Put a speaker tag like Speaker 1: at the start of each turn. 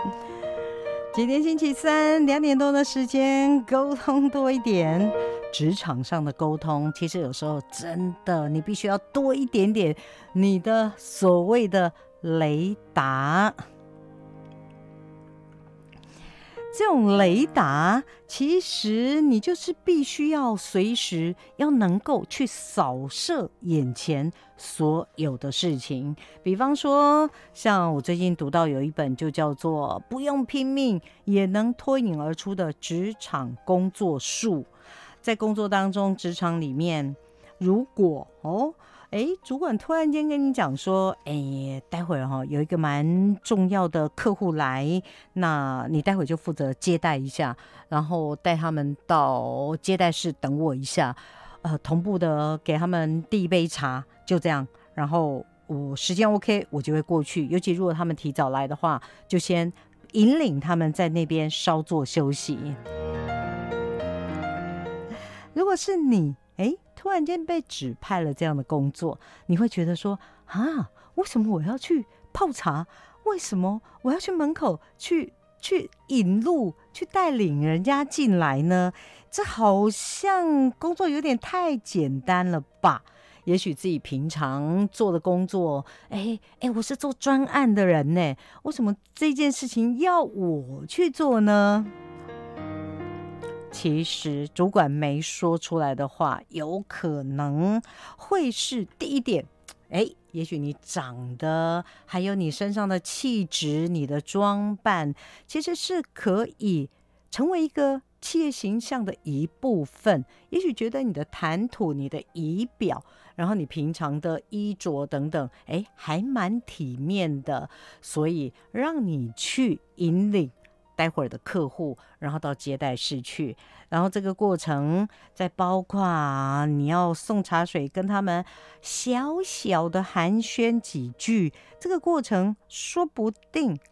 Speaker 1: 今天星期三2点多的时间，沟通多一点。职场上的沟通，其实有时候真的你必须要多一点点你的所谓的雷达。这种雷达，其实你就是必须要随时要能够去扫射眼前所有的事情。比方说，像我最近读到有一本就叫做《不用拼命也能脱颖而出的职场工作术》。在工作当中，职场里面，如果主管突然间跟你讲说，待会儿有一个蛮重要的客户来，那你待会就负责接待一下，然后带他们到接待室等我一下，同步的给他们递一杯茶，就这样，然后我时间 OK， 我就会过去，尤其如果他们提早来的话，就先引领他们在那边稍作休息。如果是你，突然间被指派了这样的工作，你会觉得说，为什么我要去泡茶？为什么我要去门口去引路，去带领人家进来呢？这好像工作有点太简单了吧？也许自己平常做的工作，我是做专案的人呢，为什么这件事情要我去做呢？其实主管没说出来的话，有可能会是第一点，也许你长得还有你身上的气质，你的装扮其实是可以成为一个企业形象的一部分，也许觉得你的谈吐，你的仪表，然后你平常的衣着等等，还蛮体面的，所以让你去引领待会儿的客户，然后到接待室去，然后这个过程再包括你要送茶水，跟他们小小的寒暄几句，这个过程说不定